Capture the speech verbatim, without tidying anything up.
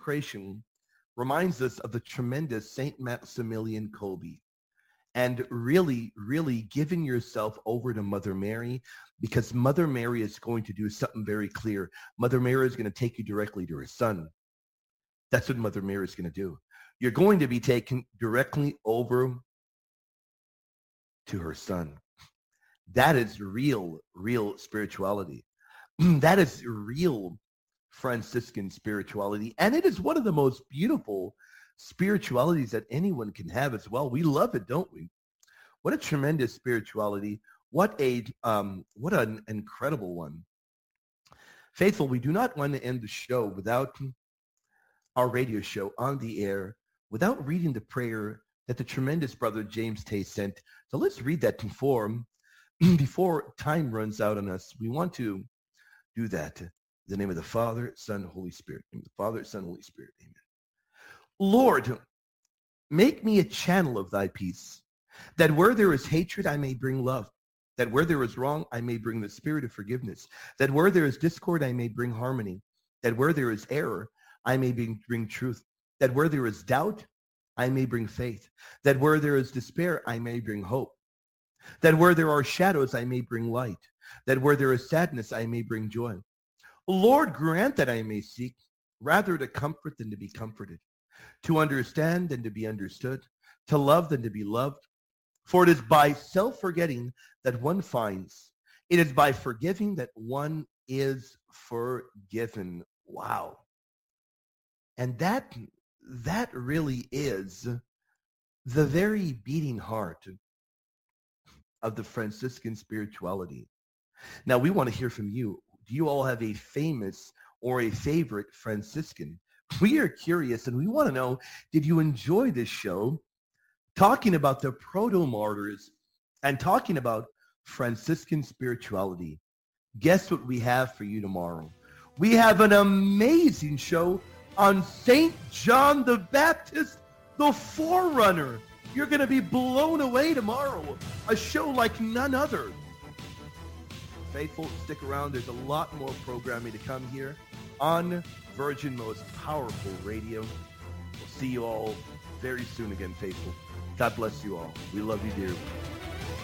consecration reminds us of the tremendous Saint Maximilian Kolbe, and really, really giving yourself over to Mother Mary, because Mother Mary is going to do something very clear. Mother Mary is going to take you directly to her son. That's what Mother Mary is going to do. You're going to be taken directly over to her son. That is real, real spirituality. That is real Franciscan spirituality. And it is one of the most beautiful spiritualities that anyone can have as well. We love it, don't we? What a tremendous spirituality. What a um, what an incredible one. Faithful, we do not want to end the show without our radio show on the air, without reading the prayer that the tremendous brother James Tay sent. So let's read that before, before time runs out on us. We want to do that. In the name of the Father, Son, Holy Spirit. In the name of the Father, Son, Holy Spirit. Amen. Lord, make me a channel of thy peace, that where there is hatred, I may bring love, that where there is wrong, I may bring the spirit of forgiveness, that where there is discord, I may bring harmony, that where there is error, I may bring, bring truth, that where there is doubt, I may bring faith, that where there is despair, I may bring hope, that where there are shadows, I may bring light, that where there is sadness, I may bring joy. Lord, grant that I may seek rather to comfort than to be comforted, to understand than to be understood, to love than to be loved. For it is by self-forgetting that one finds. It is by forgiving that one is forgiven. Wow. And that, that really is the very beating heart of the Franciscan spirituality. Now, we want to hear from you. Do you all have a famous or a favorite Franciscan? We are curious, and we want to know, did you enjoy this show talking about the proto-martyrs and talking about Franciscan spirituality? Guess what we have for you tomorrow? We have an amazing show on Saint John the Baptist, the Forerunner. You're going to be blown away tomorrow. A show like none other. Faithful, stick around. There's a lot more programming to come here on Virgin Most Powerful Radio. We'll see you all very soon again, faithful. God bless you all. We love you dearly.